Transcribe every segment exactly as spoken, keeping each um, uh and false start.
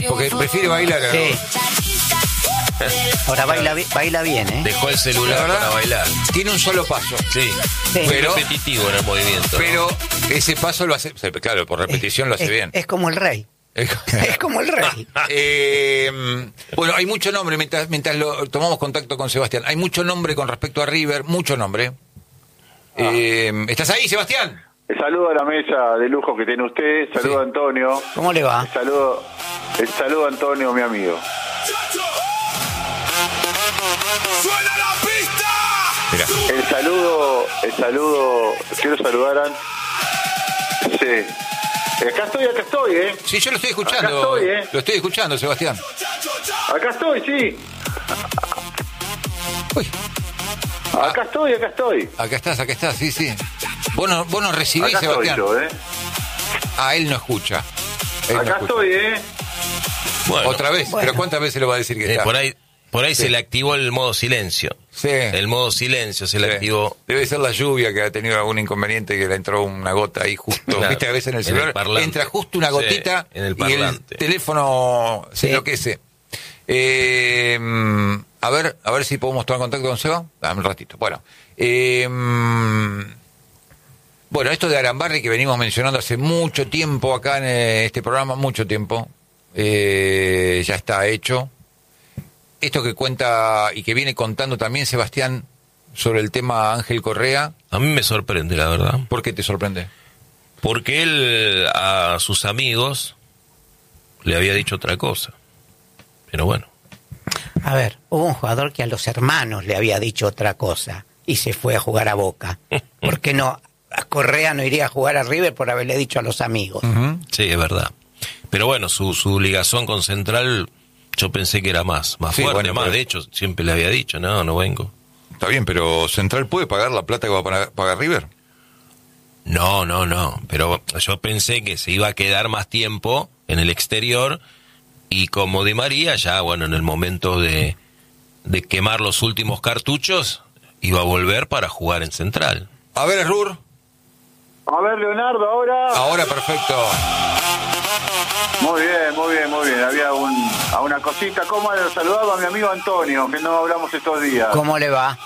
porque prefiere bailar. Sí. Ahora baila, baila bien, ¿eh? Dejó el celular para bailar. Tiene un solo paso. Sí. Sí. Muy Pero- repetitivo en el movimiento. Pero ese paso lo hace, claro, por repetición lo hace es, bien. Es como el rey. Es como el rey. Eh, bueno, hay mucho nombre, mientras, mientras lo, tomamos contacto con Sebastián, hay mucho nombre con respecto a River, mucho nombre. Eh, ¿Estás ahí, Sebastián? El saludo a la mesa de lujo que tiene usted, saludo Sí. a Antonio. ¿Cómo le va? El saludo, el saludo a Antonio, mi amigo. ¡Suena la pista! Mira. El saludo, el saludo, quiero saludar a... Sí. Acá estoy, acá estoy, ¿eh? Sí, yo lo estoy escuchando. Acá estoy, ¿eh? Lo estoy escuchando, Sebastián. Acá estoy, sí. Uy, Acá estoy, acá estoy. acá estás, acá estás, sí, sí. Vos no, vos no recibís, Acá estoy Sebastián. yo, ¿eh? Ah, él no escucha. Él no Acá escucha. estoy, ¿eh? Bueno, Otra vez, Bueno. pero ¿cuántas veces lo va a decir que eh, está? por ahí, por ahí Sí. se le activó el modo silencio. Sí. El modo silencio se le Sí. activó. Debe ser la lluvia que ha tenido algún inconveniente, que le entró una gota ahí justo. Claro, Viste, a veces en el en celular el parlante. entra justo una Sí, gotita en el y el parlante. teléfono se Sí. enloquece. Eh, a ver, a ver si podemos tomar contacto con Seba. Dame un ratito. Bueno, eh, bueno, esto de Arambarri que venimos mencionando hace mucho tiempo acá en este programa, mucho tiempo, eh, ya está hecho. Esto que cuenta y que viene contando también Sebastián sobre el tema Ángel Correa, A mí me sorprende, la verdad. ¿por qué te sorprende? Porque él a sus amigos le había dicho otra cosa. Pero bueno. A ver, hubo un jugador que a los hermanos le había dicho otra cosa y se fue a jugar a Boca. ¿Por qué no? A Correa no iría a jugar a River por haberle dicho a los amigos. Ujú. Sí, es verdad. Pero bueno, su, su ligazón con Central, yo pensé que era más, más Sí, fuerte, bueno, más. pero- De hecho, siempre le había dicho, no, no vengo. Está bien, pero ¿Central puede pagar la plata que va a pagar- pagar River? No, no, no. Pero yo pensé que se iba a quedar más tiempo en el exterior y como Di María, ya, bueno, en el momento de, de quemar los últimos cartuchos, iba a volver para jugar en Central. A ver, Rur. A ver, Leonardo, ahora. Ahora perfecto. Muy bien, muy bien, muy bien. Había un, a una cosita. ¿Cómo le saludaba a mi amigo Antonio, que no hablamos estos días? ¿Cómo le va?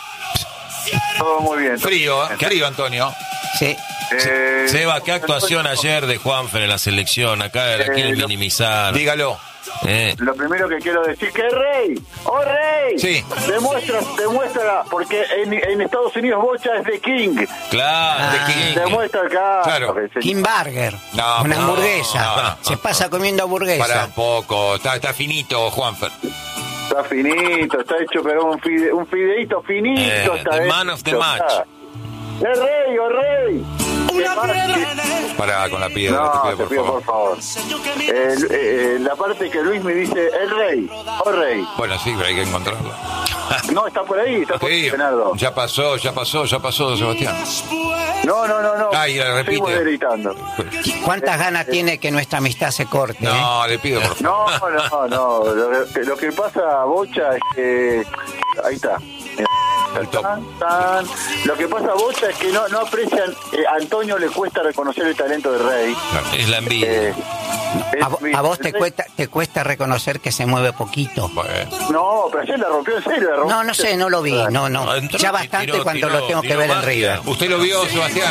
Todo muy bien. Frío, ¿eh? Frío, Antonio. Sí. Eh, Seba, ¿qué actuación ayer de Juanfer en la selección? Acá la Eh, quieren lo- minimizar. Dígalo. Eh, Lo primero que quiero decir que es rey. ¡Oh, rey! Sí. Demuestra, demuestra, porque en, en Estados Unidos Bocha es de King. claro, Ah. de King. Demuestra acá. Claro. King Burger. No, una no, hamburguesa. no, no. Se pasa comiendo hamburguesa. Para un poco. Está, está finito, Juanfer. Está finito, está hecho, pero un, fide, un fideíto finito. Eh, está the hecho. man of the match. ¡Es rey, oh rey! Una ¿Qué más? piedra en el... Para con la piedra, No, te pido, por favor. Eh, eh, la parte que Luis me dice, el rey, oh rey. Bueno, sí, pero hay que encontrarlo. No, está por ahí, está por ahí, Sí, Leonardo. ya pasó, ya pasó, ya pasó, Sebastián. No, no, no, no. Ay, la repite. Seguimos gritando. ¿Cuántas ganas tiene que nuestra amistad se corte? eh? No, le pido, por favor. No, no, no. Lo que, lo que pasa, Bocha, es que... Ahí está. El top. Tan, tan. Lo que pasa, Bocha, es que no, no aprecian... eh, a Antonio le cuesta reconocer el talento del rey. Es la envidia. Eh, es- A, vo- a vos te el rey- cuesta, te cuesta reconocer que se mueve poquito. Bueno. No, pero ayer la rompió en serio. La rompió. No, no sé, no lo vi. No, no. No, entró Ya y bastante tiró- cuando tiró- lo tengo que tiró ver en magia. River. ¿Usted lo vio, Sebastián?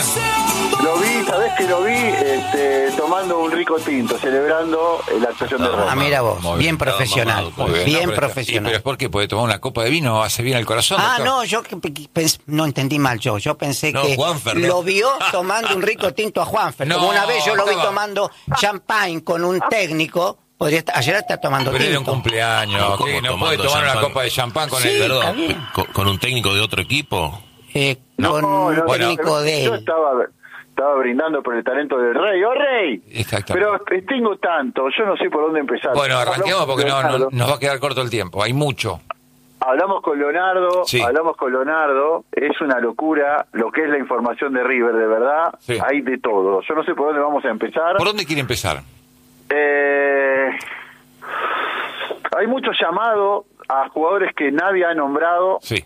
Lo vi, ¿sabés que lo vi? Este, tomando un rico tinto, celebrando eh, la actuación de No, Rey. Ah, mira vos, Muy bien, bien estaba profesional. mamado, Muy Bien, no, pero- ¿Y pero profesional. es porque puede tomar una copa de vino? ¿Hace bien al corazón? Ah, doctor? no, yo que- que pens- no entendí mal yo. Yo pensé No, que Juanfer, no. lo vio tomando un rico tinto a Juanfer. Como No, una vez yo lo vi estaba- tomando champagne con un técnico. Podría estar- ayer está tomando Pero era un tinto. cumpleaños. No, ¿qué? ¿cómo No puede tomando tomar una champán? copa de champán con Sí, el... está Perdón, bien. con, con un técnico de otro equipo. Eh, No, con un no, técnico no, de Yo él. estaba, estaba brindando por el talento del rey. ¡Oh, rey! Exactamente. Pero eh, tengo tanto, yo no sé por dónde empezar. Bueno, arranquemos Hablamos porque con no, no- Leonardo. nos va a quedar corto el tiempo. Hay mucho. Hablamos con Leonardo, Sí. hablamos con Leonardo, es una locura lo que es la información de River, de verdad, Sí. hay de todo. Yo no sé por dónde vamos a empezar. ¿Por dónde quiere empezar? Eh, hay mucho llamado a jugadores que nadie ha nombrado. Sí.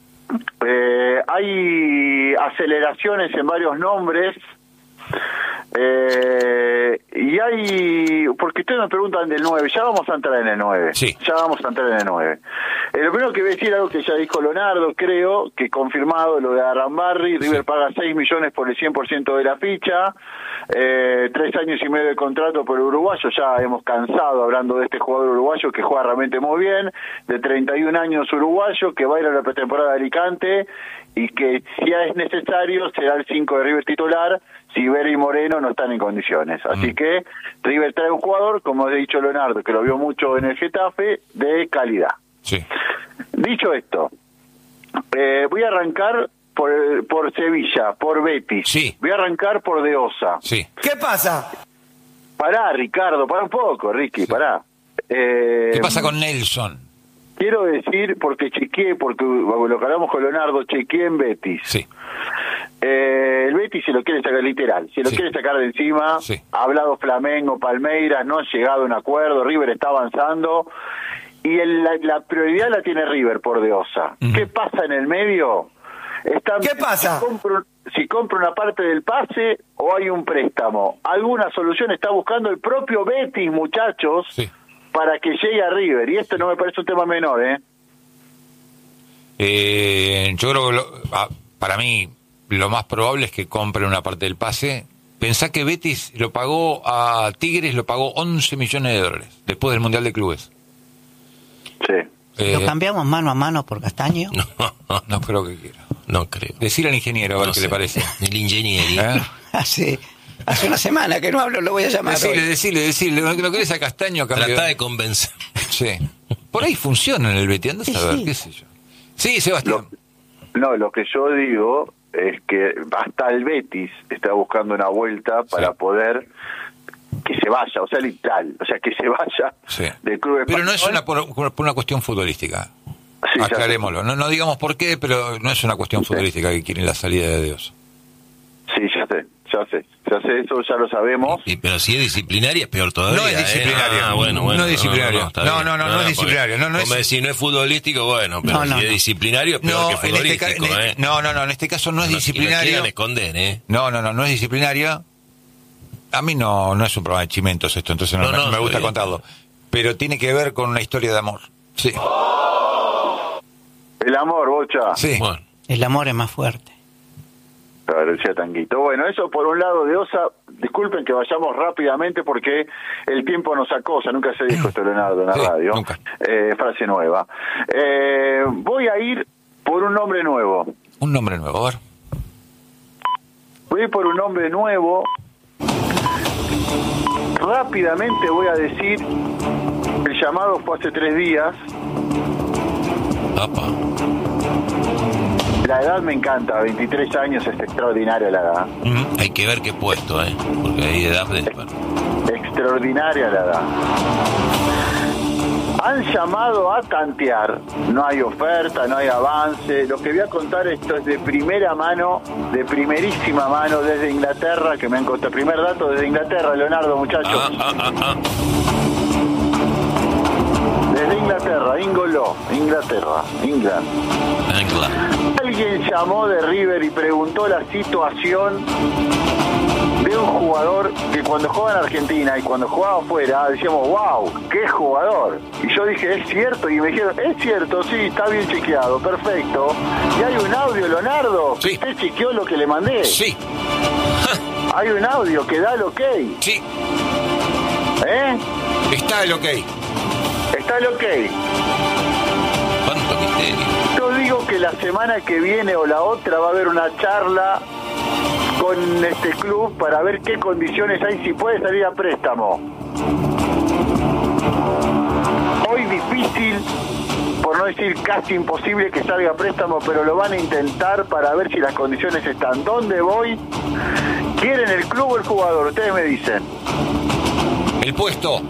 Eh, hay aceleraciones en varios nombres. Eh, y hay, porque ustedes me preguntan del nueve, ya vamos a entrar en el nueve. Sí. Ya vamos a entrar en el nueve. Eh, lo primero que voy a decir, algo que ya dijo Leonardo, creo, que confirmado lo de Arrambarri, River Sí. paga seis millones por el cien por ciento de la ficha, eh, tres años y medio de contrato por el uruguayo, ya hemos cansado hablando de este jugador uruguayo que juega realmente muy bien, de treinta y un años uruguayo, que va a ir a la pretemporada de Alicante, y que si es necesario será el cinco de River titular si Vera y Moreno no están en condiciones. Así Mm. que River trae un jugador, como ha dicho Leonardo, que lo vio mucho en el Getafe, de calidad. Sí. Dicho esto, eh, voy a arrancar por, por Sevilla, por Betis. Sí. Voy a arrancar por De Osa. Sí. ¿Qué pasa? Pará, Ricardo, pará un poco, Ricky, pará. Eh, ¿Qué pasa con Nelson? Quiero decir, porque chequeé, porque lo que hablamos con Leonardo, chequeé en Betis. Sí. Eh, el Betis se lo quiere sacar literal, se lo Sí. quiere sacar de encima. Sí. Ha hablado Flamengo, Palmeiras, no ha llegado a un acuerdo, River está avanzando y el- la, la prioridad la tiene River por De Osa. Ujú. ¿Qué pasa en el medio? Está, ¿Qué pasa? Si compro, si compro una parte del pase o hay un préstamo. Alguna solución está buscando el propio Betis, muchachos, Sí. para que llegue a River. Y esto no me parece un tema menor, ¿eh? Eh, yo creo que lo- ah, para mí lo más probable es que compre una parte del pase. Pensá que Betis lo pagó a Tigres, lo pagó once millones de dólares después del Mundial de Clubes. Sí. Eh, ¿Lo cambiamos mano a mano por Castaño? No, no creo que quiera. no creo. Decir al ingeniero a ver No qué sé. le parece. El ingeniero. ¿Eh? Hace, hace una semana que no hablo, lo voy a llamar Decirle, hoy. decirle, decirle. ¿No no querés a Castaño? Cambio? Trata de convencer. Sí. Por ahí funciona en el Betis, andá a Sí, saber, sí. qué sé yo. Sí, Sebastián. Lo, no, lo que yo digo es que hasta el Betis está buscando una vuelta para Sí. poder que se vaya, o sea, literal, o sea, que se vaya Sí. del club Pero no es español. una por, por una cuestión futbolística. Sí, ya Aclarémoslo. No, no digamos por qué, pero no es una cuestión futbolística que quieren la salida de Dios. Sí, ya sé, ya sé, ya sé, eso ya lo sabemos. Y, pero si es disciplinaria es peor todavía. No es ¿eh? disciplinaria. Ah, bueno, bueno. No es disciplinaria. está No, bien. no, no, no es porque disciplinario. No, no como es- decir, no es futbolístico, bueno, pero No, no, si es no. disciplinario es peor No, que en este, futbolístico, ca- en- ¿eh? no, no, no, en este caso no es No, y lo disciplinario. quieran esconder, ¿eh? No, no, no, no es disciplinaria. A mí no, no es un programa de chimentos esto, entonces no, No, me, no, me está gusta bien. contarlo. Pero tiene que ver con una historia de amor. Sí, El amor, Bocha. sí. Bueno, El amor es más fuerte. Claro, decía Tanguito. Bueno, eso por un lado de Osa. Disculpen que vayamos rápidamente porque el tiempo nos acosa. Nunca se dijo esto, Leonardo, en la Sí, radio. nunca. Eh, frase nueva. Eh, voy a ir por un nombre nuevo. Un nombre nuevo, a ver. Voy a ir por un nombre nuevo. Rápidamente voy a decir, el llamado fue hace tres días. apa. La edad me encanta, veintitrés años, es extraordinaria la edad. Mm, Hay que ver qué puesto, ¿eh? Porque hay edad de... bueno. Extraordinaria la edad. Han llamado a tantear, no hay oferta, no hay avance. Lo que voy a contar esto es de primera mano, de primerísima mano, desde Inglaterra, que me han contado. Primer dato desde Inglaterra, Leonardo, muchachos. Ah, ah, ah, ah. Desde Inglaterra, Ingolo, Inglaterra, England. Angla. Alguien llamó de River y preguntó la situación de un jugador que cuando jugaba en Argentina y cuando jugaba afuera decíamos, wow, qué jugador. Y yo dije, es cierto, y me dijeron, es cierto, sí, está bien chequeado, perfecto. Y hay un audio, Leonardo, Sí. usted chequeó lo que le mandé. Sí, Hay un audio que da el ok, sí, ¿eh? está el ok. Está el ok. Cuánto misterio. Yo digo que la semana que viene o la otra va a haber una charla con este club para ver qué condiciones hay, si puede salir a préstamo. Hoy difícil, por no decir casi imposible que salga a préstamo, pero lo van a intentar para ver si las condiciones están. ¿Dónde voy? ¿Quieren el club o el jugador? Ustedes me dicen. El puesto.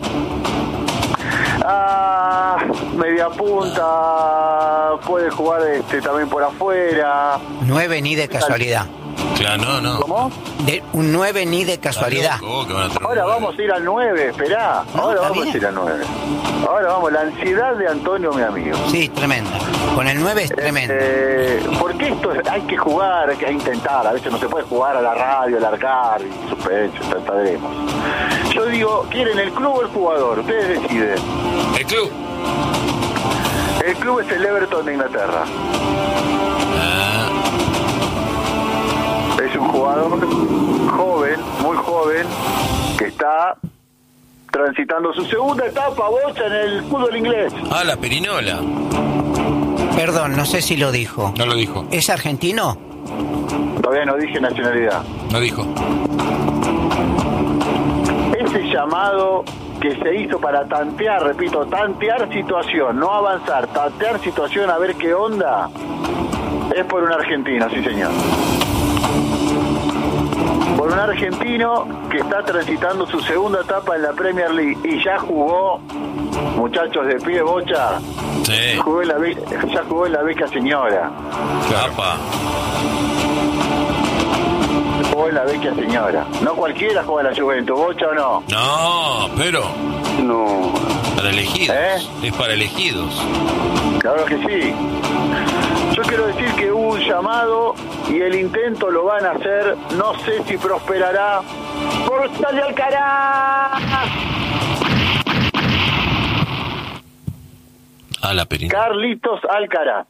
Ah, media punta, puede jugar este también por afuera. Nueve ni de casualidad. Claro, no, no. ¿Cómo? De, un nueve ni de casualidad. Está loco, vos, que van a traer Ahora un nueve. vamos a ir al nueve, esperá. No, Ahora está vamos bien. a ir al nueve. Ahora vamos, la ansiedad de Antonio, mi amigo. Sí, tremenda. Con el nueve es tremendo. Eh, porque esto es- hay que jugar, hay que intentar. A veces no se puede jugar a la radio, alargar y suspenso, trataremos. Yo digo, ¿quieren el club o el jugador? Ustedes deciden. El club. El club es el Everton de Inglaterra. Ah, Es un jugador joven, muy joven, que está transitando su segunda etapa, Bocha, en el fútbol inglés. ah, la perinola. Perdón, no sé si lo dijo. No lo dijo. ¿Es argentino? Todavía no dije nacionalidad. No dijo. Ese llamado que se hizo para tantear, repito, tantear situación, no avanzar, tantear situación a ver qué onda, es por un argentino, sí señor. Por un argentino que está transitando su segunda etapa en la Premier League y ya jugó, muchachos de pie, Bocha, Sí. jugó en la be- ya jugó en la beca señora, Claro. Apa. jugó en la beca señora. No cualquiera juega en la Juventus, Bocha o no. No, pero No. para elegidos. ¿Eh? Es para elegidos. Claro que sí. Yo quiero decir que hubo un llamado y el intento lo van a hacer. No sé si prosperará. ¡Por Estadio Alcaraz! Ah, la perinola. Carlitos Alcaraz.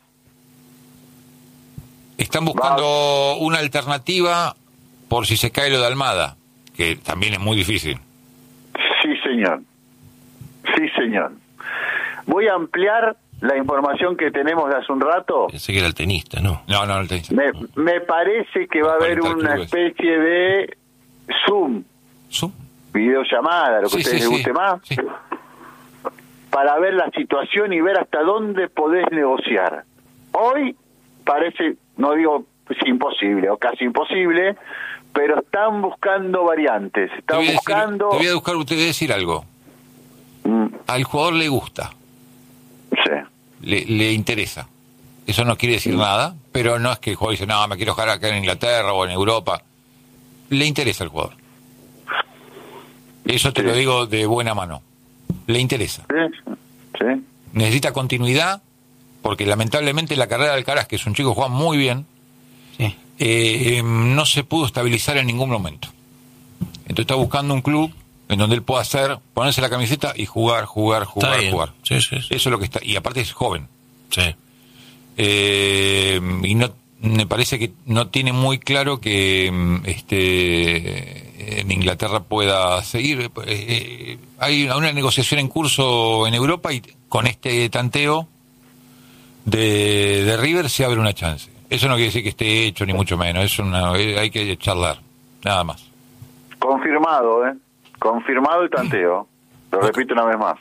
Están buscando una alternativa por si se cae lo de Almada, que también es muy difícil. Sí, señor. Sí, señor. Voy a ampliar la información que tenemos de hace un rato. Pensé que era el tenista, ¿no? No, no, no te dice. Me, me parece que va a haber cuarenta una clubes. especie de Zoom, ¿Su? videollamada, lo que a Sí, ustedes sí, les sí. guste más, Sí. para ver la situación y ver hasta dónde podés negociar. Hoy parece, no digo es imposible o casi imposible, pero están buscando variantes, Te están voy a decir- buscando... te voy a buscar, te voy a decir algo. Mm, Al jugador le gusta, sí. le, le interesa. Eso no quiere decir nada, pero no es que el jugador dice, no, me quiero jugar acá en Inglaterra o en Europa. Le interesa al jugador. Eso te Sí. lo digo de buena mano. Le interesa. Sí, sí. Necesita continuidad, porque lamentablemente la carrera de Alcaraz, que es un chico que juega muy bien, Sí. eh, no se pudo estabilizar en ningún momento. Entonces está buscando un club en donde él pueda hacer, ponerse la camiseta y jugar, jugar, Está jugar, bien. jugar. Sí, sí, sí. Eso es lo que está. Y aparte es joven. Sí. Eh, y no me parece que no tiene muy claro que mm, este en Inglaterra pueda seguir. Eh, eh, hay una negociación en curso en Europa y con este tanteo de, de River se abre una chance. Eso no quiere decir que esté hecho ni mucho menos. Es una, eh, hay que charlar, nada más. Confirmado, ¿eh? Confirmado el tanteo. Lo repito una vez más.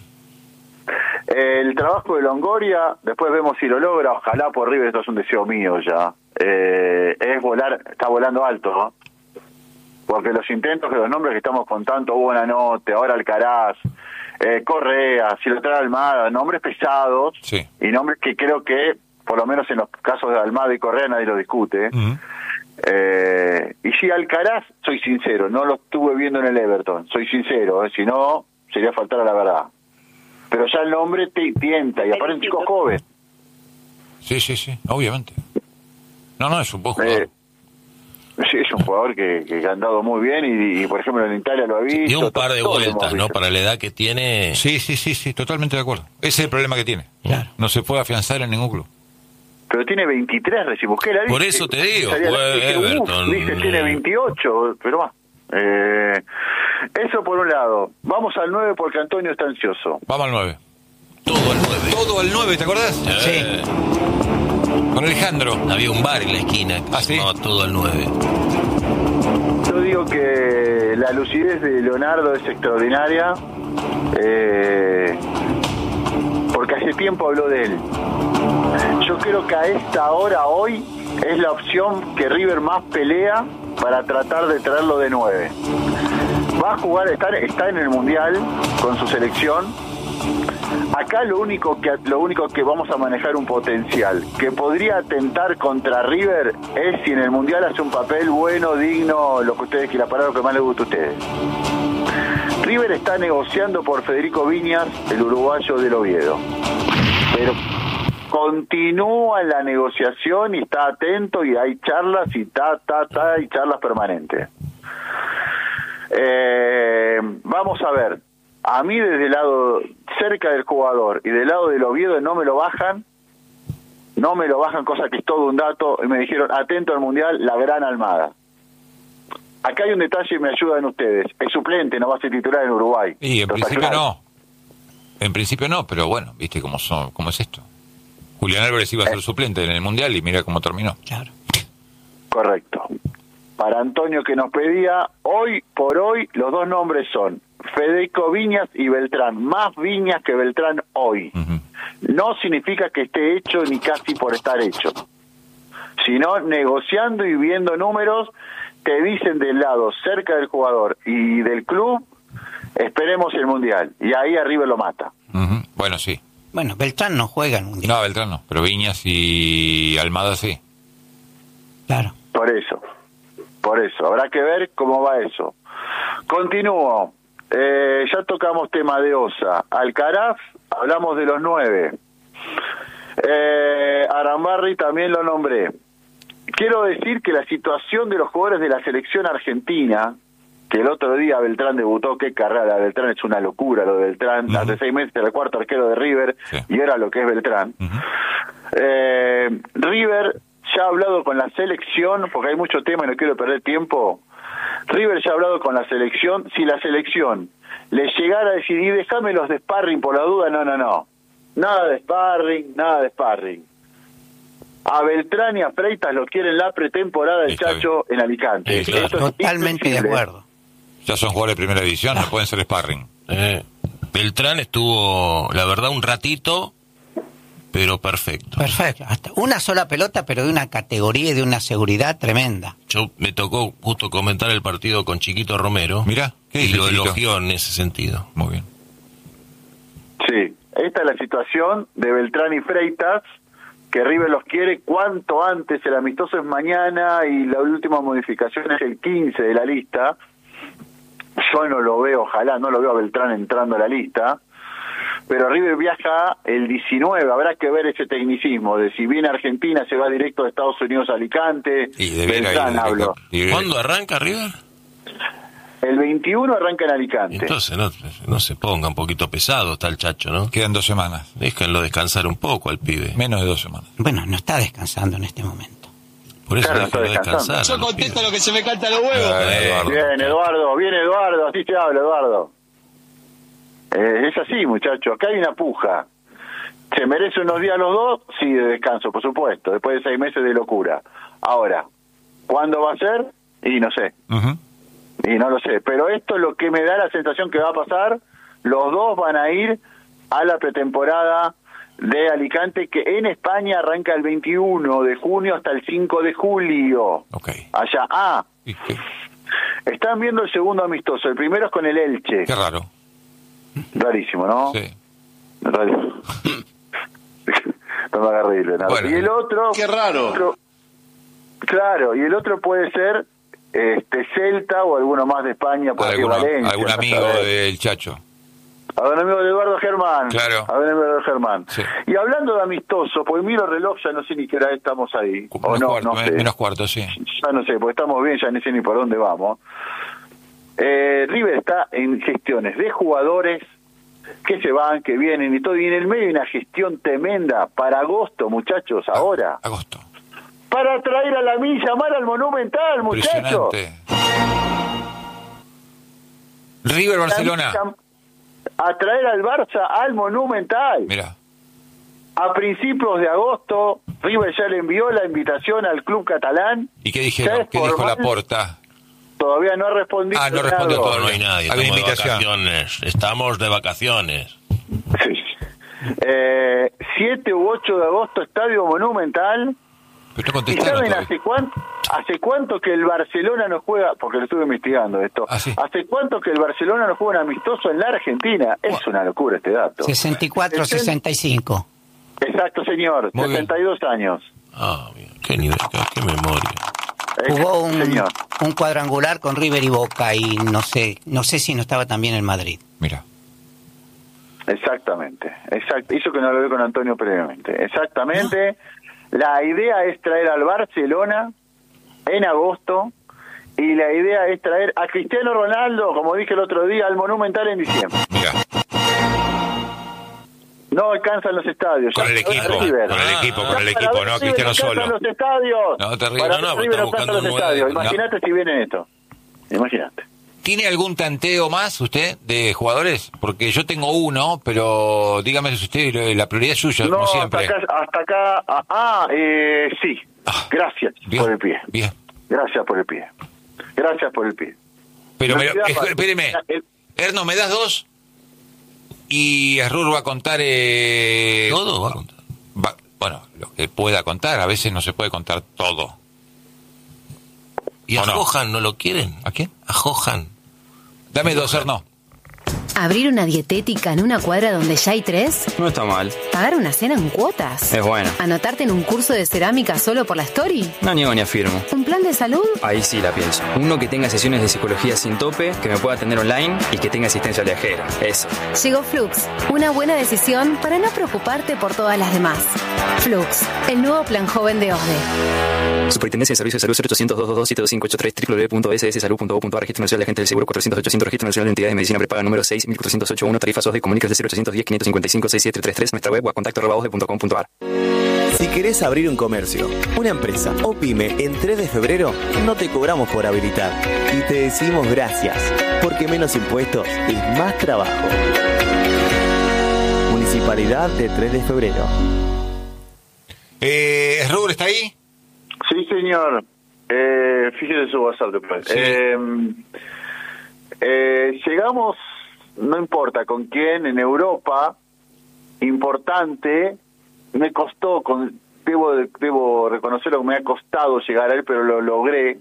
El trabajo de Longoria, después vemos si lo logra, ojalá por River, esto es un deseo mío ya, eh, es volar, está volando alto, ¿no? Porque los intentos que los nombres que estamos con tanto Buenanote, ahora Alcaraz, eh, Correa, si lo trae Almada, nombres pesados, Sí. y nombres que creo que, por lo menos en los casos de Almada y Correa, nadie lo discute. Ujú. Eh, y si Alcaraz, soy sincero, no lo estuve viendo en el Everton, soy sincero, eh, si no, sería faltar a la verdad. Pero ya el nombre te tienta, y aparte un chico joven. Sí, sí, sí, obviamente. No, no, es un buen jugador. Eh, sí, es un jugador que, que ha andado muy bien, y, y, por ejemplo en Italia lo ha visto. Dio un par de todo lo hemos vueltas, ¿no? visto. Para la edad que tiene. Sí, sí, sí, sí, totalmente de acuerdo. Ese es el problema que tiene. Claro. No se puede afianzar en ningún club. Pero tiene veintitrés recién, busqué la Por dice- eso te digo, salía- fue dije, uf, Everton. dice tiene veintiocho, pero va. Eh, eso por un lado. Vamos al nueve porque Antonio está ansioso. Vamos al nueve. Todo al nueve. Todo al nueve, ¿te acordás? Eh, Con Alejandro. Había un bar en la esquina que ¿Ah, se sí? llamaba Todo al nueve. Yo digo que la lucidez de Leonardo es extraordinaria, eh, porque hace tiempo habló de él. Yo creo que a esta hora, hoy, es la opción que River más pelea para tratar de traerlo de nueve. Va a jugar, está, está en el Mundial con su selección. Acá lo único que lo único que vamos a manejar un potencial que podría atentar contra River es si en el Mundial hace un papel bueno, digno, lo que ustedes quieran, para lo que más les guste a ustedes. River está negociando por Federico Viñas, el uruguayo del Oviedo. Pero continúa la negociación y está atento y hay charlas y ta, ta, ta, hay charlas permanentes. Eh, vamos a ver, a mí desde el lado cerca del jugador y del lado del Oviedo no me lo bajan, no me lo bajan, cosa que es todo un dato, y me dijeron, atento al Mundial, la gran Almada. Acá hay un detalle y me ayudan ustedes, es suplente, no va a ser titular en Uruguay. Y en Entonces, principio claro. no. En principio no, pero bueno, viste cómo son, cómo es esto. Julián Álvarez iba a ser suplente en el Mundial y mira cómo terminó. Claro. Correcto. Para Antonio que nos pedía, hoy por hoy los dos nombres son Federico Viñas y Beltrán. Más Viñas que Beltrán hoy. Uh-huh. No significa que esté hecho ni casi por estar hecho. Sino negociando y viendo números, te dicen del lado cerca del jugador y del club, esperemos el Mundial. Y ahí arriba lo mata. Uh-huh. Bueno, sí. Bueno, Beltrán no juega en Mundial. No, Beltrán no, pero Viñas y Almada sí. Claro. Por eso. Por eso. Habrá que ver cómo va eso. Continúo. Eh, ya tocamos tema de Osa. Alcaraz, hablamos de los nueve. Eh, Arambarri también lo nombré. Quiero decir que la situación de los jugadores de la selección argentina, que el otro día Beltrán debutó, qué carrera, Beltrán es una locura lo de Beltrán, Uh-huh. hace seis meses era el cuarto arquero de River, Sí. y era lo que es Beltrán. Uh-huh. Eh, River ya ha hablado con la selección, porque hay mucho tema y no quiero perder tiempo. River ya ha hablado con la selección. Si la selección le llegara a decir, y déjame los de sparring por la duda, no, no, no. Nada de sparring, nada de sparring. A Beltrán y a Freitas lo quieren la pretemporada del Está Chacho en Alicante. Sí, claro. Esto es Totalmente de inflexible. acuerdo. Ya son jugadores de primera división, no pueden ser sparring. Eh, Beltrán estuvo, la verdad, un ratito, pero perfecto. Perfecto. Hasta una sola pelota, pero de una categoría y de una seguridad tremenda. Yo me tocó justo comentar el partido con Chiquito Romero. Mirá, ¿qué y dice lo Chiquito? elogió en ese sentido. Muy bien. Sí, esta es la situación de Beltrán y Freitas, que River los quiere cuanto antes. El amistoso es mañana y la última modificación es el quince de la lista. Yo no lo veo, ojalá, no lo veo a Beltrán entrando a la lista, pero River viaja el diecinueve, habrá que ver ese tecnicismo, de si viene a Argentina se va directo de Estados Unidos a Alicante. Y debiera Beltrán ir hablo. directo. ¿Cuándo arranca River? El veintiuno arranca en Alicante. Entonces no, no se ponga un poquito pesado, está el Chacho, ¿no? Quedan dos semanas. Déjenlo descansar un poco al pibe. Menos de dos semanas. Bueno, no está descansando en este momento. Por eso Claro, déjenlo está descansando. descansar. Yo a los contesto pibes. lo que se me canta los huevos. Eh, Eduardo. Bien, Eduardo, bien Eduardo, así se habla, Eduardo. Eh, es así, muchacho, acá hay una puja. ¿Se merece unos días los dos? Sí, de descanso, por supuesto, después de seis meses de locura. Ahora, ¿cuándo va a ser? Y no sé, Uh-huh. y no lo sé. Pero esto es lo que me da la sensación que va a pasar. Los dos van a ir a la pretemporada de Alicante, que en España arranca el veintiuno de junio hasta el cinco de julio. Ok. Allá. Ah, ¿Y qué? están viendo el segundo amistoso. El primero es con el Elche. Qué raro. Rarísimo, ¿no? Sí. Rarísimo. No me agarré, Leonardo. Bueno. Y el otro... Qué raro. otro- claro, y el otro puede ser este Celta o alguno más de España, por aquí Alguno- Valencia. algún no amigo sabés. del Chacho. Algún amigo de Eduardo Germán. Claro. Algún amigo de Eduardo Germán. Sí. Y hablando de amistoso, pues miro el reloj, ya no sé ni qué hora estamos ahí. O Menos, no, cuarto, no eh, sé. menos cuarto, sí. Ya no sé, porque estamos bien, ya no sé ni por dónde vamos. Eh, River está en gestiones de jugadores que se van, que vienen y todo, y en el medio hay una gestión tremenda para agosto, muchachos, ahora. Agosto. Para traer a la mil, llamar al Monumental, muchachos. Impresionante. River Barcelona. A traer al Barça al Monumental. Mira. A principios de agosto, River ya le envió la invitación al club catalán. ¿Y qué Ya dijeron? es ¿Qué dijo formal. Laporta? Todavía no ha respondido. Ah, no respondió nada. todo. No hay nadie, Había estamos de invitación. vacaciones. Estamos de vacaciones. Sí. Eh, siete u ocho de agosto, Estadio Monumental. Pero no ¿Y contestaron saben todavía. hace cuánto, hace cuánto que el Barcelona no juega? Porque lo estuve investigando esto. Ah, sí. ¿Hace cuánto que el Barcelona no juega un amistoso en la Argentina? Es una locura este dato. sesenta y cuatro, sesenta y cinco. Exacto, señor. Muy bien. setenta y dos años. Ah, bien. Qué nivel, qué, qué memoria. Jugó un, Señor. un cuadrangular con River y Boca y no sé, no sé si no estaba también en Madrid. Mira. Exactamente, exacto. Eso que no lo veo con Antonio previamente. Exactamente. La idea es traer al Barcelona en agosto y la idea es traer a Cristiano Ronaldo, como dije el otro día, al Monumental en diciembre. Mira. No alcanzan los estadios. Con el equipo, con el equipo, con el equipo, no Cristiano solo. No alcanzan los estadios. No, terrible. Para No, no, River está no buscando alcanzan los un nueve. estadios. Imagínate si viene esto. Imagínate. ¿Tiene algún tanteo más usted de jugadores? Porque yo tengo uno, pero dígame si usted, la prioridad es suya, No, como hasta siempre. acá, hasta acá. Ah, ah, eh, sí. Ah, Gracias bien, por el pie. Bien. Gracias por el pie. Gracias por el pie. Pero, No me, queda eh, más. espéreme. El- Erno, ¿me das dos? Y Asrur va a contar... Eh, Todo va a contar. va- bueno, lo que pueda contar. A veces no se puede contar todo. ¿Y a ¿O no? Johan no lo quieren? ¿A quién? A Johan. Dame dos, Erno. ¿Abrir una dietética en una cuadra donde ya hay tres? No está mal. ¿Pagar una cena en cuotas? Es bueno. ¿Anotarte en un curso de cerámica solo por la story? No niego ni afirmo. ¿Un plan de salud? Ahí sí la pienso. Uno que tenga sesiones de psicología sin tope, que me pueda atender online y que tenga asistencia viajera. Eso. Llegó Flux, una buena decisión para no preocuparte por todas las demás. Flux, el nuevo plan joven de O S D E. Superintendencia de Servicios de Salud cero ochocientos, doscientos veintidós, siete dos cinco ocho tres, w w w punto s s salud punto gov punto a r, Registro Nacional de Agentes del Seguro cuatrocientos ochocientos, Registro Nacional de Entidades de Medicina Prepaga número seis mil cuatrocientos ochenta y uno, tarifas O S D E, comuníquese cero ochocientos diez, quinientos cincuenta y cinco, sesenta y siete treinta y tres, nuestra web o a contacto arroba osde punto com punto a r. Si querés abrir un comercio, una empresa o pyme en tres de febrero, no te cobramos por habilitar y te decimos gracias, porque menos impuestos es más trabajo. Municipalidad de tres de febrero. Eh, ¿Asrur está ahí? Sí, señor. Eh, fíjese su WhatsApp después. Sí. Eh, eh, llegamos, no importa con quién, en Europa, importante, me costó, con, debo, debo reconocerlo que me ha costado llegar a él, pero lo logré.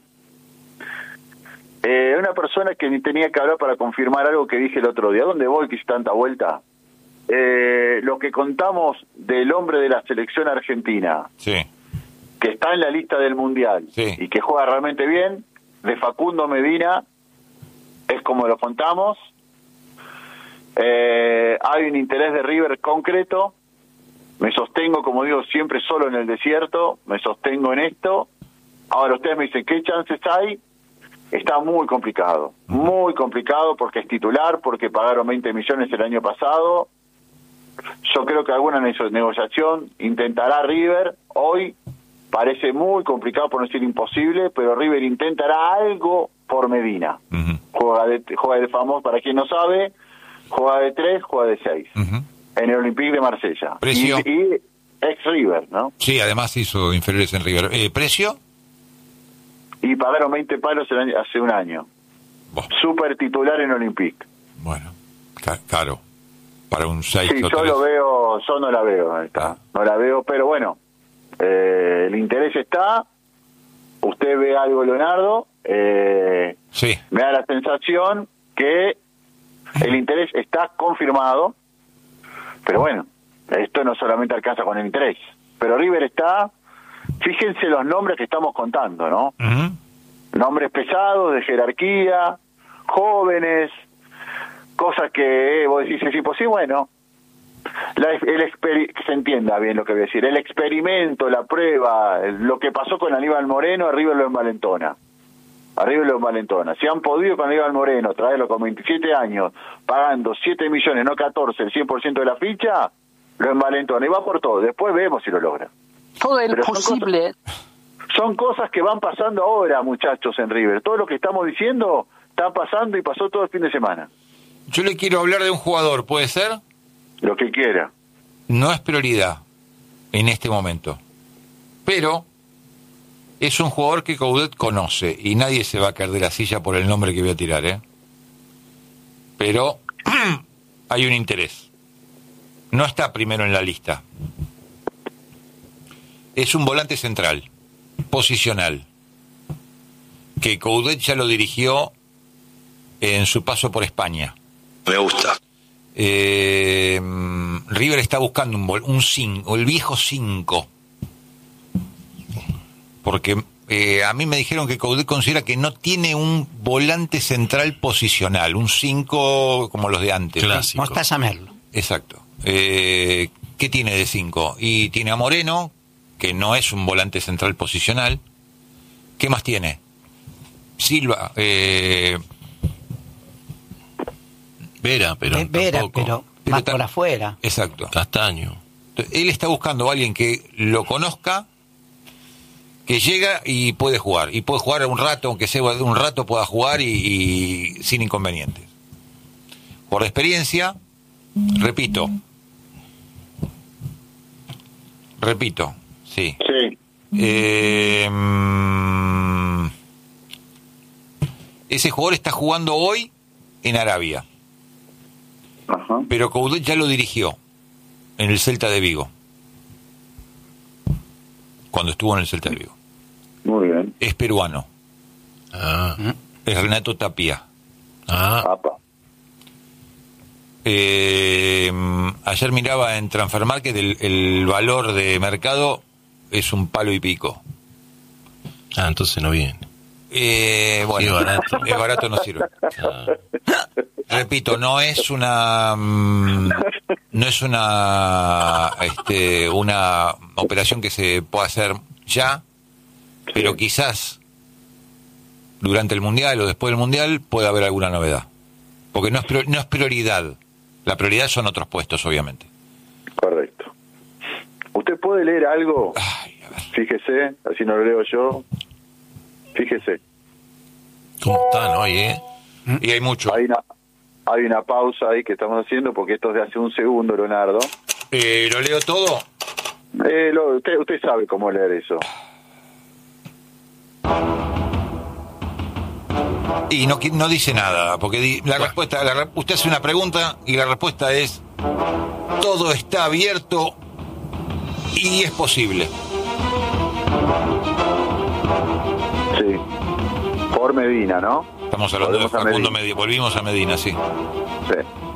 Eh, una persona que ni tenía que hablar para confirmar algo que dije el otro día. ¿Dónde voy que hice tanta vuelta? Eh, lo que contamos del hombre de la selección argentina, Sí. que está en la lista del Mundial, Sí. y que juega realmente bien, de Facundo Medina, es como lo contamos. Eh, hay un interés de River concreto, me sostengo, como digo, siempre solo en el desierto, me sostengo en esto. Ahora ustedes me dicen, ¿qué chances hay? Está muy complicado, muy complicado, porque es titular, porque pagaron veinte millones el año pasado. Yo creo que alguna nego- negociación intentará River. Hoy parece muy complicado, por no decir imposible, pero River intentará algo por Medina. Ujú. Juega de, juega de famoso, para quien no sabe, juega de tres, juega de seis. Ujú. En el Olympique de Marsella. Precio. Y, y ex River, ¿no? Sí, además hizo inferiores en River. Eh, ¿Precio? Y pagaron veinte palos el año- hace un año. Buah, Super titular en Olympique. bueno, ca- caro. Para un seis Sí, o yo tres. lo veo, yo no la veo, ahí está. No la veo, pero bueno, eh, el interés está. Usted ve algo, Leonardo, eh, Sí. me da la sensación que el interés está confirmado, pero bueno, esto no solamente alcanza con el interés. Pero River está, fíjense los nombres que estamos contando, ¿no? Ujú. Nombres pesados, de jerarquía, jóvenes, cosas que eh, vos decís, es imposible, bueno, la, el experi- que se entienda bien lo que voy a decir, el experimento, la prueba, el- lo que pasó con Aníbal Moreno, River lo envalentona. A River lo envalentona. Si han podido con Aníbal Moreno traerlo con veintisiete años, pagando siete millones, no catorce, el cien por ciento de la ficha, lo envalentona y va por todo. Después vemos si lo logra. Todo es Pero son posible. Son cosas que van pasando ahora, muchachos, en River. Todo lo que estamos diciendo está pasando y pasó todo el fin de semana. Yo le quiero hablar de un jugador, ¿puede ser? Lo que quiera. No es prioridad en este momento. Pero es un jugador que Coudet conoce y nadie se va a caer de la silla por el nombre que voy a tirar, ¿eh? Pero hay un interés. No está primero en la lista. Es un volante central, posicional, que Coudet ya lo dirigió en su paso por España. Me gusta. Eh, River está buscando un vol- un cinco, el viejo cinco, porque eh, a mí me dijeron que Coudet considera que no tiene un volante central posicional, un cinco como los de antes. Clásico. Mostaza Merlo. Exacto. Eh, ¿Qué tiene de cinco? Y tiene a Moreno, que no es un volante central posicional. ¿Qué más tiene? Silva, eh... Vera, pero Eh, Vera, tampoco. pero Pero más ta- por afuera. Exacto. Castaño. Entonces, él está buscando a alguien que lo conozca, que llega y puede jugar. Y puede jugar un rato, aunque sea un rato pueda jugar y, y sin inconvenientes. Por experiencia, repito. Repito, sí. Sí. Eh, mm, ese jugador está jugando hoy en Arabia, Ajá. pero Coudet ya lo dirigió en el Celta de Vigo, cuando estuvo en el Celta de Vigo. Muy bien. Es peruano, Ah, es Renato Tapia. ah, Apa. Eh, ayer miraba en Transfer Market el, el valor de mercado es un palo y pico. ah, entonces no viene. Eh, bueno, Qué barato. es barato, no sirve. Ah, Repito, no es una mm, no es una este, una operación que se pueda hacer ya, pero quizás durante el mundial o después del mundial pueda haber alguna novedad, porque no es prior- no es prioridad. La prioridad son otros puestos, obviamente. Correcto. ¿Usted puede leer algo? Ay, a ver. Fíjese, así no lo leo yo. Fíjese. ¿Cómo están hoy, eh? Y hay mucho. Hay una, hay una pausa ahí que estamos haciendo porque esto es de hace un segundo, Leonardo. Eh, ¿Lo leo todo? Eh, lo- usted, usted sabe cómo leer eso. Y no, qui- no dice nada, porque di- la respuesta, la re- usted hace una pregunta y la respuesta es: todo está abierto y es posible. Sí. Por Medina, ¿no? Estamos hablando de Volvemos a Facundo Medina. Medina. Volvimos a Medina, sí. Sí.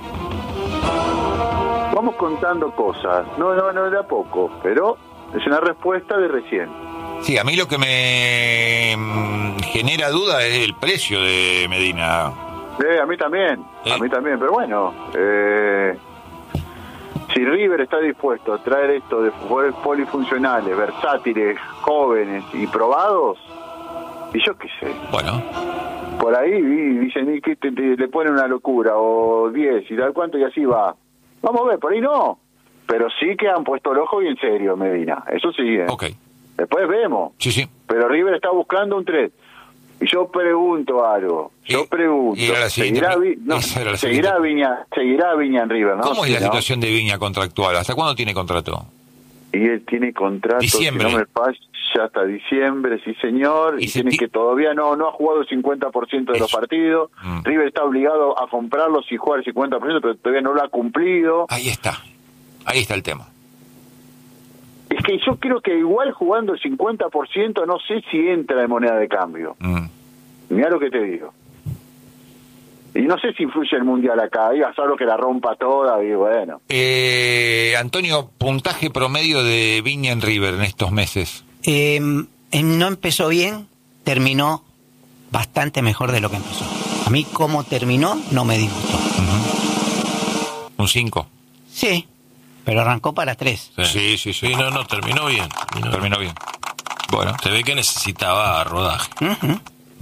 Vamos contando cosas. No, no, no de a poco, pero es una respuesta de recién. Sí, a mí lo que me mm, genera duda es el precio de Medina. Eh, a mí también, ¿Eh? a mí también, pero bueno, eh, si River está dispuesto a traer esto de jugadores polifuncionales, versátiles, jóvenes y probados, y yo qué sé, Bueno, por ahí vi- dicen y que te- te- le ponen una locura, o diez y tal cuánto, y así va. Vamos a ver, por ahí no, pero sí que han puesto el ojo y en serio, Medina, eso sí, ¿eh? ok. Después vemos, Sí, sí. pero River está buscando un tres. Y yo pregunto algo, yo Y- pregunto, y era la siguiente ¿seguirá, pre- Vi- no, esa era la seguirá siguiente. Viña, seguirá Viña en River, ¿no? ¿Cómo es Sí, la ¿no? situación de Viña contractual? ¿Hasta cuándo tiene contrato? Y él tiene contrato, Diciembre. si no me falla, hasta diciembre, sí señor, Y y, se tiene ti- que todavía no no ha jugado el cincuenta por ciento de los Eso. partidos, Mm. River está obligado a comprarlos y jugar el cincuenta por ciento, pero todavía no lo ha cumplido. Ahí está. Ahí está el tema. Es que yo creo que igual jugando el cincuenta por ciento no sé si entra en moneda de cambio. Mm. Mirá lo que te digo. Y no sé si influye el Mundial acá, diga solo que la rompa toda, y bueno. Eh, Antonio, puntaje promedio de Viña en River en estos meses. Eh, eh, no empezó bien, terminó bastante mejor de lo que empezó. A mí cómo terminó no me disgustó. Un cinco. Sí, pero arrancó para tres. Sí, sí, sí. Sí, no, no, terminó bien. terminó bien. Terminó bien. Bueno. Se ve que necesitaba rodaje. Ujú.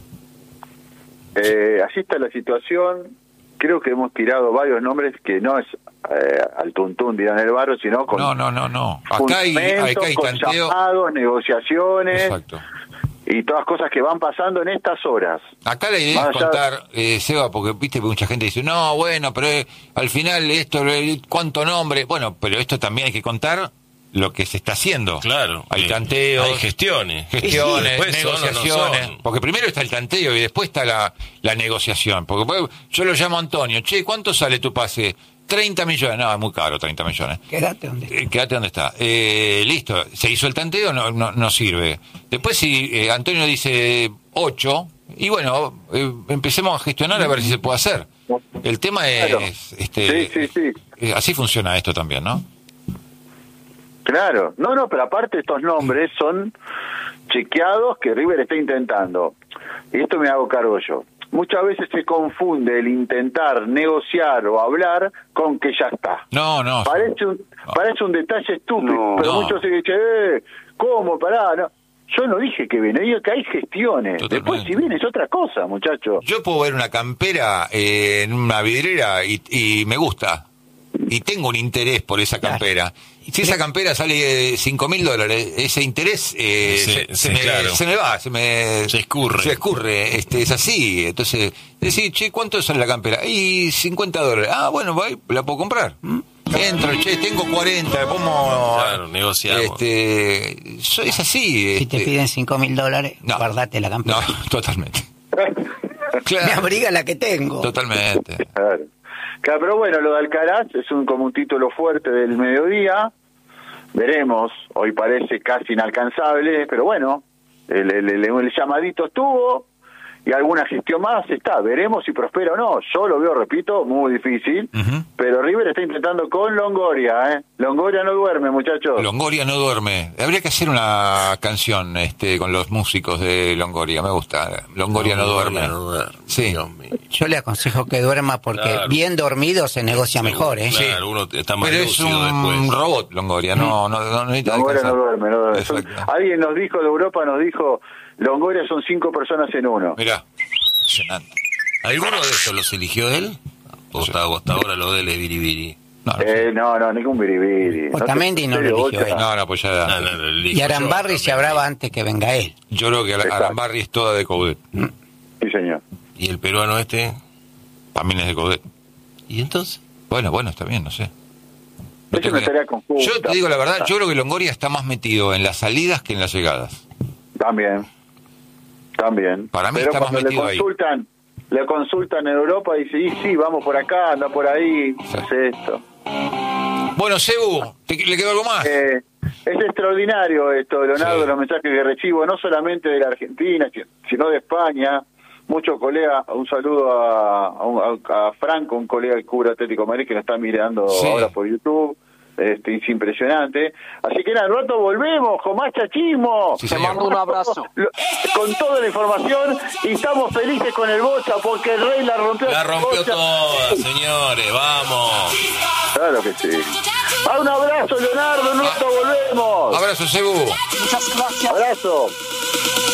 Eh, así está la situación. Creo que hemos tirado varios nombres que no es eh, al tuntún, dirán el barrio, sino con No, no, no, no. Acá hay, fundamentos, acá hay con tanteo. llamados, negociaciones Exacto. y todas cosas que van pasando en estas horas. Acá la idea Más es allá- contar, eh, Seba, porque viste, mucha gente dice, no, bueno, pero eh, al final esto, eh, ¿cuánto nombre? Bueno, pero esto también hay que contar lo que se está haciendo. Claro. Hay sí. tanteos, Hay gestiones. gestiones, Después son o no negociaciones. son. Porque primero está el tanteo y después está la, la negociación. Porque pues, yo lo llamo a Antonio, che, ¿cuánto sale tu pase? treinta millones. No, es muy caro, treinta millones. Quédate donde Eh, quédate donde está. Eh, listo, se hizo el tanteo, no, no, no sirve. Después si eh, Antonio dice ocho, y bueno, eh, empecemos a gestionar a ver si se puede hacer. El tema es, Claro. este, Sí, sí, sí. eh, así funciona esto también, ¿no? Claro, no, no, pero aparte estos nombres son chequeados que River está intentando. Y esto me hago cargo yo. muchas veces se confunde el intentar negociar o hablar con que ya está. No, no. Parece un, no. parece un detalle estúpido, No, pero no. muchos se dicen, eh, ¿cómo? Pará, no. Yo no dije que viene, digo que hay gestiones. Totalmente. Después si viene es otra cosa, muchacho. Yo puedo ver una campera eh, en una vidriera y, y me gusta. Y tengo un interés por esa Claro. campera. Si esa campera sale cinco mil dólares, ese interés eh, Sí, se, sí, se me, claro. se me va, se me... Se escurre. Se escurre, este, es así. Entonces, decir, che, ¿cuánto sale la campera? Y cincuenta dólares. Ah, bueno, voy, la puedo comprar. ¿Mm? Entro, che, tengo cuarenta, ¿cómo...? Claro, negociamos. Este, so- es así. Si te este. piden cinco mil dólares, No. guardate la campera. No, totalmente. Me Claro, abriga la que tengo. totalmente. Claro. Claro, pero bueno, lo de Alcaraz es un, como un título fuerte del mediodía. Veremos, hoy parece casi inalcanzable, pero bueno, el, el, el, el llamadito estuvo y alguna gestión más está. Veremos si prospera o no. Yo lo veo, repito, muy difícil, Ujú. pero River está intentando con Longoria, ¿eh? Longoria no duerme, muchachos. Longoria no duerme. Habría que hacer una canción este con los músicos de Longoria. Me gusta. Longoria no, duerme. No duerme. Sí. Dios mío. Yo le aconsejo que duerma porque Claro. bien dormido se negocia mejor, ¿eh? Claro, uno está más Pero es lúcido un después. robot, Longoria. No, no, no necesita Longoria no descansar. duerme, no duerme. Son- Exacto. alguien nos dijo de Europa, nos dijo, Longoria son cinco personas en uno. Mirá. Impresionante. ¿Alguno de estos los eligió él? ¿O hasta, o hasta ahora lo de él es biribiri? No, no, Eh, no, no, ningún biribiri. Otamendi no lo serio, eligió Bocha? él. no, no, pues ya. No, no, lo elijo Y yo Arambarri se también. hablaba antes que venga él. Yo creo que Exacto. Arambarri es toda de Coudet. Sí, señor. ¿Y el peruano este? También es de Coudet. ¿Y entonces? Bueno, bueno, está bien, no sé. No Es tengo una idea. tarea conjunta. Yo te digo la verdad, yo creo que Longoria está más metido en las salidas que en las llegadas. También, también. Para mí Pero está más cuando le metido ahí. consultan, le consultan en Europa y dice, y sí, vamos por acá, anda por ahí, hace esto. Bueno, Cebu, ¿te, ¿le quedó algo más? Eh, es extraordinario esto, Leonardo, Sí. los mensajes que recibo, no solamente de la Argentina, sino de España. Muchos colegas, un saludo a, a, un- a Franco, un colega del Cubre Atlético de Madrid que nos está mirando Sí. ahora por YouTube. Este, es impresionante. Así que nada, al rato volvemos con más chachismo. Sí, Te señor. mando un abrazo. Lo- Con toda la información y estamos felices con el Bocha porque el Rey la rompió. La rompió Bocha. toda, señores, vamos. Claro que sí. Ah, un abrazo, Leonardo, en un rato volvemos. Abrazo, Cebu. Abrazo.